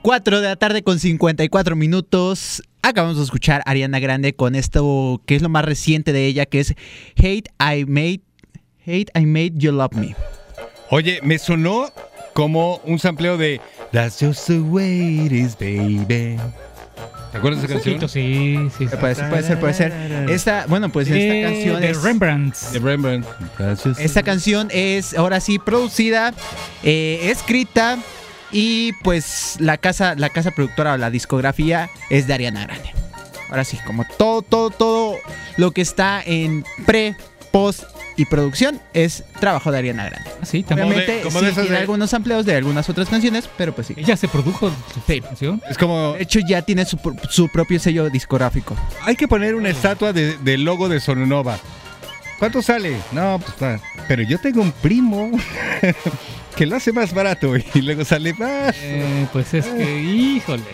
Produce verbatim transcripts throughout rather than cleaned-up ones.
cuatro de la tarde con cincuenta y cuatro minutos. Acabamos de escuchar a Ariana Grande con esto que es lo más reciente de ella, que es Hate I Made Hate I Made You Love Me. Oye, me sonó como un sampleo de That's Just the Way It Is, Baby. ¿Te acuerdas de esa canción? Sí, sí, sí. Puede ser, puede ser, puede ser. Esta, bueno, pues esta Eh, canción de es... Rembrandt. De Rembrandt. That's just- Esta canción es, ahora sí, producida, eh, escrita y pues la casa, la casa productora o la discografía es de Ariana Grande. Ahora sí, como todo, todo, todo lo que está en pre, post y producción es trabajo de Ariana Grande. Ah, sí, también. Obviamente de- como sí de esas tiene de- algunos amplios de algunas otras canciones, pero pues sí. Ella se produjo su Sí. canción. Es como, De hecho ya tiene su, pro- su propio sello discográfico. hay que poner una estatua de- del logo de Sononova. ¿Cuánto sale? No, pues nada. Pero yo tengo un primo que lo hace más barato y luego sale más. Eh, pues es que, híjole.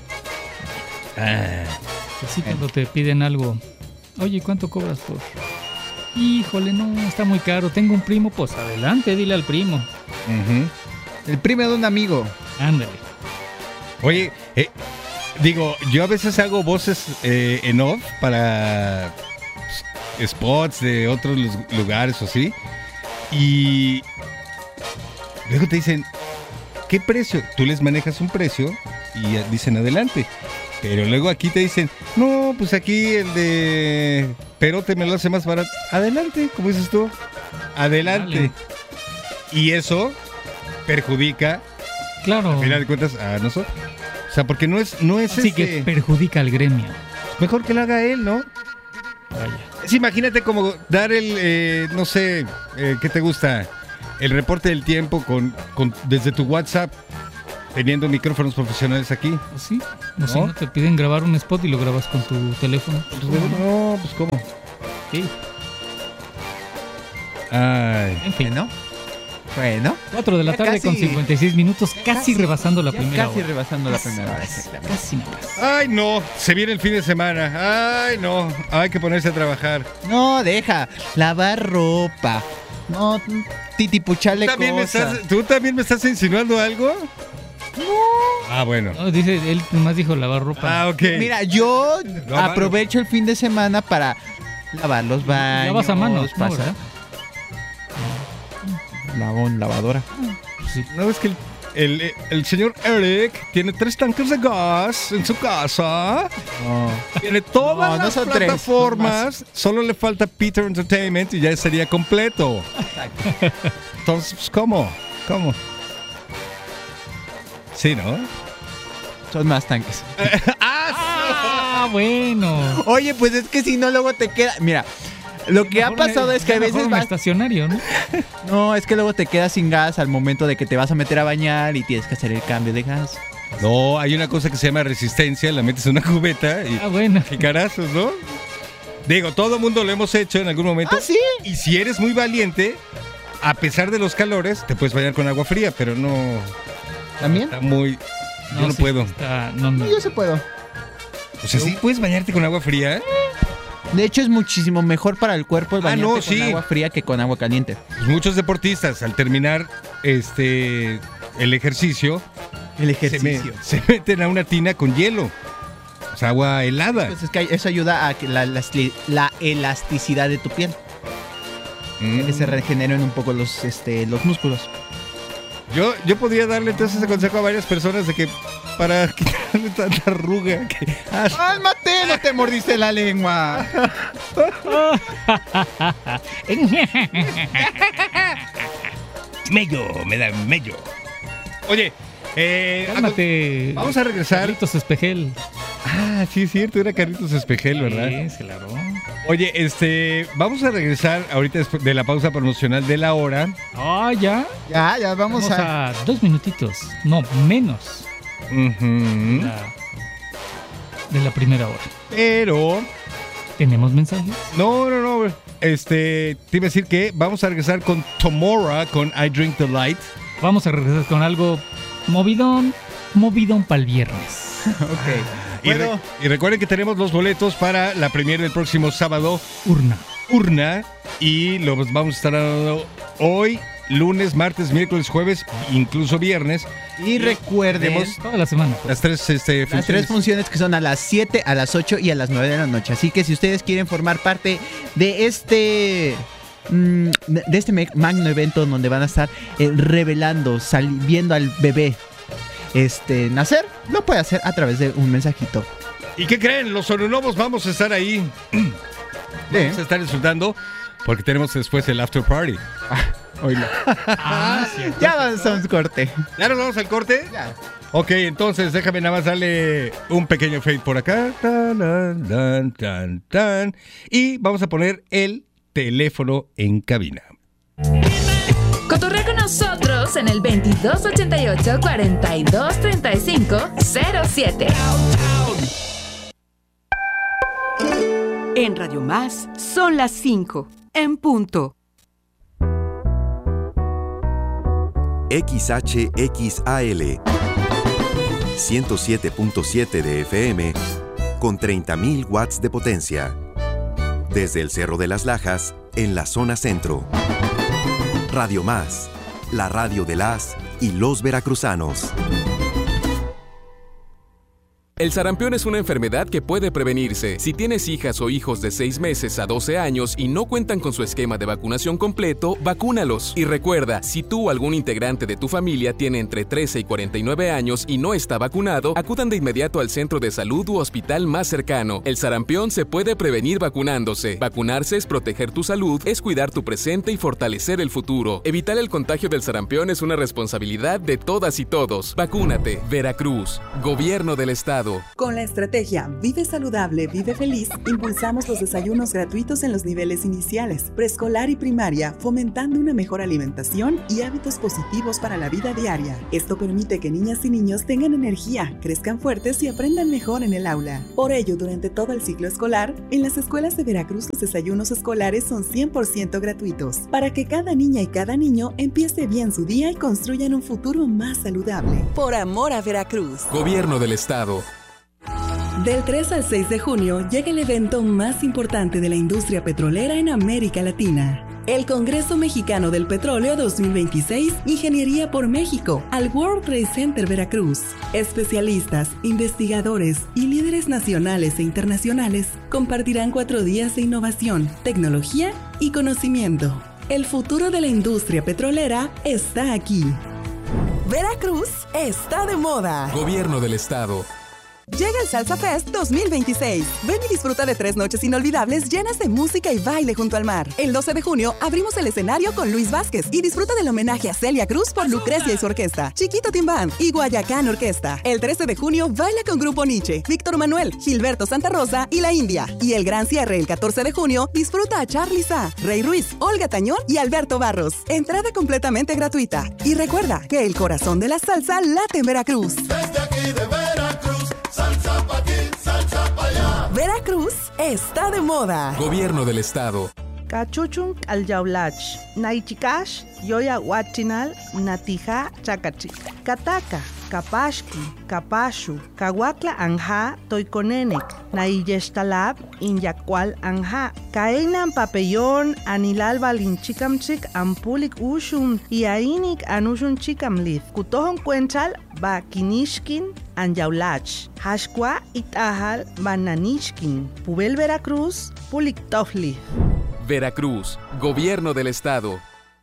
Ah, Pues sí, cuando te piden algo. Oye, ¿cuánto cobras por...? Híjole, no, está muy caro. Tengo un primo, pues adelante, dile al primo. ujú. El primo de un amigo. Ándale. Oye, eh, digo, yo a veces hago voces eh, en off para pues, spots de otros lu- lugares o así. Y luego te dicen, ¿qué precio? Tú les manejas un precio y ya dicen adelante. Pero luego aquí te dicen, no, pues aquí el de Perote me lo hace más barato. Adelante, como dices tú. Adelante. Dale. Y eso perjudica, Claro. al final de cuentas, a nosotros. O sea, porque no es, no es Así este- que perjudica al gremio. mejor que lo haga él, ¿no? Vaya. Sí, imagínate como dar el, eh, no sé, eh, ¿qué te gusta? El reporte del tiempo con, con desde tu WhatsApp, teniendo micrófonos profesionales aquí. Pues sí. O ¿No? si no te piden grabar un spot y lo grabas con tu teléfono. No, pues ¿cómo? Sí. Ay. En fin. Bueno, bueno. cuatro de la Ya tarde casi- con cincuenta y seis minutos, casi, casi- rebasando la Ya primera casi hora. rebasando la Casi, primera hora. casi, Exactamente. casi nada más. Ay, no, se viene el fin de semana. Ay, no, hay que ponerse a trabajar. No, deja. Lavar ropa. No, titipucharle ¿Tú también, me cosas. estás, ¿Tú también me estás insinuando algo? No. Ah, bueno. No, dice, él nomás dijo lavar ropa. Ah, ok. Mira, yo No, aprovecho el fin de semana para lavar los baños. Lavas a mano, ¿no, pasar- verdad? Lavón, lavadora. Sí. No, es que el, el, el señor Eric tiene tres tanques de gas en su casa. No. Tiene todas No, no las son tres, plataformas. Solo le falta Peter Entertainment y ya sería completo. Entonces, pues, ¿cómo? ¿Cómo? Sí, ¿no? Son más tanques. Ah, bueno. Oye, pues es que si no, luego te queda. Mira, lo que ha Mejor pasado me- es que a mejor veces un vas. estacionario, ¿no? No, es que luego te quedas sin gas al momento de que te vas a meter a bañar y tienes que hacer el cambio de gas. No, hay una cosa que se llama resistencia. La metes en una cubeta y Ah, bueno. y carazos, ¿no? Digo, todo el mundo lo hemos hecho en algún momento. Ah, sí. Y si eres muy valiente, a pesar de los calores, te puedes bañar con agua fría, pero no. ¿También? Está muy. Yo no sí, puedo. está- no, no. No, yo sí puedo. O sea, ¿sí puedes bañarte con agua fría? De hecho, es muchísimo mejor para el cuerpo el Ah, bañarte no, con sí. agua fría que con agua caliente. Pues muchos deportistas, al terminar este el ejercicio, El se, me- se meten a una tina con hielo. O sea, agua helada. Pues es que eso ayuda a que la, la, la elasticidad de tu piel, Mm. que se regeneren un poco los, este, los músculos. Yo, yo podría darle entonces ese consejo a varias personas de que para quitarle tanta arruga que... Ah, ¡Cálmate! ¡No te mordiste la lengua! mello, me da mello. Oye, eh, Cálmate. vamos a regresar. Carlitos Espejel. Ah, sí, es cierto, era Carlitos Espejel, ¿verdad? Sí, claro. Oye, este, vamos a regresar ahorita después de la pausa promocional de la hora. Ah, ya. Ya, ya, vamos, Vamos a... a dos minutitos. No, menos. Ujú. La- de la primera hora. Pero, ¿Tenemos mensajes? no, no, no, este, te iba a decir que vamos a regresar con Tomorrow, con I Drink the Light. Vamos a regresar con algo movidón, movidón para el viernes. Ok. Y, re- Bueno. y recuerden que tenemos los boletos para la premiere del próximo sábado, Urna. Urna, y los vamos a estar dando hoy lunes, martes, miércoles, jueves, incluso viernes. Y recuerden Tenemos Toda la semana. pues. las tres este, las funciones. tres funciones que son a las siete, a las ocho y a las nueve de la noche. Así que si ustedes quieren formar parte de este mm, de este me- magno evento donde van a estar eh, revelando, sali- viendo al bebé este nacer, lo puede hacer a través de un mensajito. ¿Y qué creen? Los sononomos vamos a estar ahí. Vamos a estar disfrutando porque tenemos después el after party. Oílo. Ah, cierto. Ya avanzamos corte. ¿Ya nos vamos al corte? Ya. Ok, entonces déjame nada más darle un pequeño fade por acá. Tan, tan, tan, tan, tan. Y vamos a poner el teléfono en cabina. Cotorrea con nosotros en el veintidós ochenta y ocho, cuarenta y dos treinta y cinco, cero siete. En Radio Más son las cinco, en punto. X H X A L ciento siete punto siete de F M con treinta mil watts de potencia. Desde el Cerro de las Lajas, en la zona centro. Radio Más, la radio de las y los veracruzanos. El sarampión es una enfermedad que puede prevenirse. Si tienes hijas o hijos de seis meses a doce años y no cuentan con su esquema de vacunación completo, vacúnalos. Y recuerda, si tú o algún integrante de tu familia tiene entre trece y cuarenta y nueve años y no está vacunado, acudan de inmediato al centro de salud u hospital más cercano. El sarampión se puede prevenir vacunándose. Vacunarse es proteger tu salud, es cuidar tu presente y fortalecer el futuro. Evitar el contagio del sarampión es una responsabilidad de todas y todos. Vacúnate. Veracruz. Gobierno del Estado. Con la estrategia Vive Saludable, Vive Feliz, impulsamos los desayunos gratuitos en los niveles iniciales, preescolar y primaria, fomentando una mejor alimentación y hábitos positivos para la vida diaria. Esto permite que niñas y niños tengan energía, crezcan fuertes y aprendan mejor en el aula. Por ello, durante todo el ciclo escolar, en las escuelas de Veracruz los desayunos escolares son cien por ciento gratuitos, para que cada niña y cada niño empiece bien su día y construyan un futuro más saludable. Por amor a Veracruz. Gobierno del Estado. Del tres al seis de junio llega el evento más importante de la industria petrolera en América Latina. El Congreso Mexicano del Petróleo dos mil veintiséis, Ingeniería por México, al World Trade Center Veracruz. Especialistas, investigadores y líderes nacionales e internacionales compartirán cuatro días de innovación, tecnología y conocimiento. El futuro de la industria petrolera está aquí. Veracruz está de moda. Gobierno del Estado. Llega el Salsa Fest dos mil veintiséis. Ven y disfruta de tres noches inolvidables llenas de música y baile junto al mar. El doce de junio abrimos el escenario con Luis Vázquez y disfruta del homenaje a Celia Cruz por Lucrecia y su orquesta, Chiquito Team Band y Guayacán Orquesta. El trece de junio baila con Grupo Nietzsche, Víctor Manuel, Gilberto Santa Rosa y La India. Y el gran cierre el catorce de junio disfruta a Charly Sa, Rey Ruiz, Olga Tañón y Alberto Barros. Entrada completamente gratuita. Y recuerda que el corazón de la salsa late en Veracruz. Desde aquí de Veracruz, salsa pa' aquí, salsa pa' allá. Veracruz está de moda. Gobierno del Estado. Cachuchun al yaulach, naichikash, yoya huachinal, natija chakachik, kataka, kapashki, kapashu, kawakla anja, toikonenek, naiyeshtalab, inyakwal anja, kaenan papellón, anilal balinchikamchik, ampulik ushun, y ainik anushun chikamlith, kutohon cuenchal, ba kinishkin, anyaulach, hashkwa itahal, bananishkin, pubel Veracruz, pulik tofli. Veracruz. Gobierno del Estado.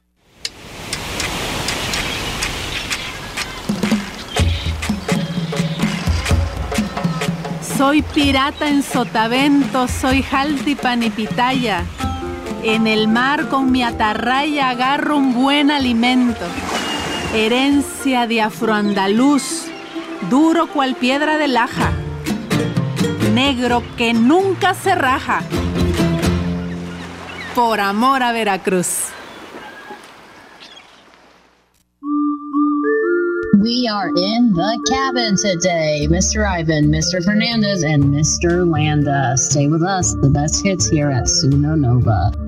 Soy pirata en sotavento, soy jaltipan y pitaya. En el mar con mi atarraya agarro un buen alimento. Herencia de afroandaluz, duro cual piedra de laja. Negro que nunca se raja. Por amor a Veracruz. We are in the cabin today. Mister Ivan, Mister Fernandez, and Mister Landa. Stay with us. The best hits here at Suno Nova.